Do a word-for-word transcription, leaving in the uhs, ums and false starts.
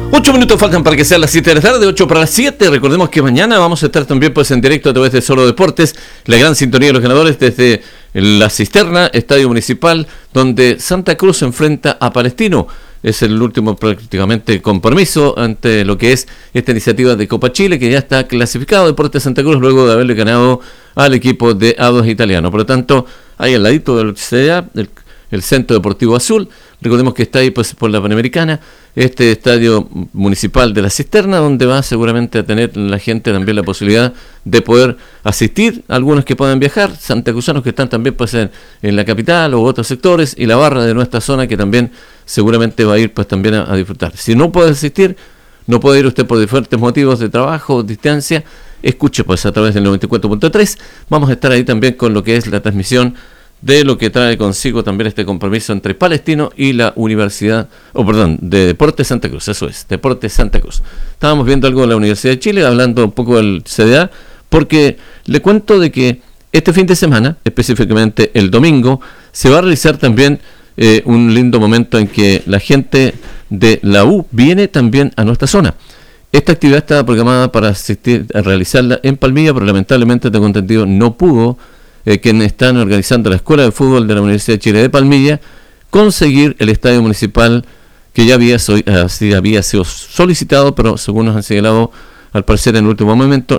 Ocho minutos faltan para que sean las siete de la tarde, ocho para las siete. Recordemos que mañana vamos a estar también pues en directo a través de Solo Deportes, la gran sintonía de los ganadores desde La Cisterna, Estadio Municipal, donde Santa Cruz se enfrenta a Palestino. Es el último prácticamente compromiso ante lo que es esta iniciativa de Copa Chile, que ya está clasificado Deportes Santa Cruz luego de haberle ganado al equipo de Audax Italiano. Por lo tanto, ahí al ladito del C D A, el, el Centro Deportivo Azul, recordemos que está ahí pues por la Panamericana, este estadio municipal de La Cisterna, donde va seguramente a tener la gente también la posibilidad de poder asistir, algunos que puedan viajar, santacruzanos que están también pues en, en la capital o otros sectores, y la barra de nuestra zona que también seguramente va a ir pues también a, a disfrutar. Si no puede asistir, no puede ir usted por diferentes motivos de trabajo, distancia, escuche pues a través del noventa y cuatro punto tres, vamos a estar ahí también con lo que es la transmisión de lo que trae consigo también este compromiso entre Palestino y la Universidad, o oh, perdón, de Deportes Santa Cruz, eso es, Deportes Santa Cruz. Estábamos viendo algo de la Universidad de Chile, hablando un poco del C D A, porque le cuento de que este fin de semana, específicamente el domingo, se va a realizar también eh, un lindo momento en que la gente de la U viene también a nuestra zona. Esta actividad estaba programada para asistir a realizarla en Palmilla, pero lamentablemente tengo entendido no pudo Eh, quienes están organizando la Escuela de Fútbol de la Universidad de Chile de Palmilla, conseguir el estadio municipal que ya había, so, así había sido solicitado, pero según nos han señalado, al parecer en el último momento,